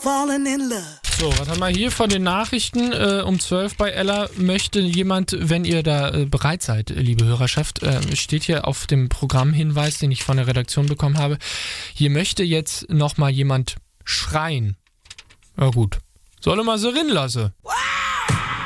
falling in love. So, was haben wir hier von den Nachrichten? Um 12 bei Ella möchte jemand, wenn ihr da bereit seid, liebe Hörerschaft, steht hier auf dem Programmhinweis, den ich von der Redaktion bekommen habe, hier möchte jetzt nochmal jemand schreien. Ja gut, soll er mal so rin lassen.